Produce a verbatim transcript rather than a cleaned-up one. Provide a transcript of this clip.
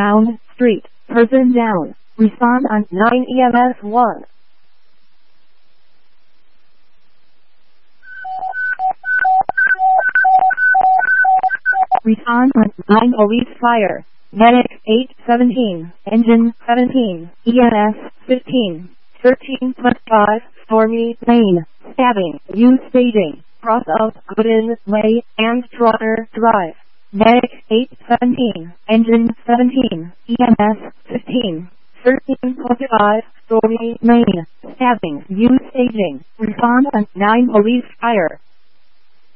Down, street, person down. Respond on nine E M S one. Respond on nine police fire. Medic eight seventeen, engine seventeen, E M S fifteen, thirteen plus five, Stormy Lane, stabbing, U staging, cross of Gooden Way and Trotter Drive. Medic eight seventeen, engine seventeen, E M S fifteen, thirteen plus five, Stormy Lane, stabbing, U staging. Respond on nine police fire.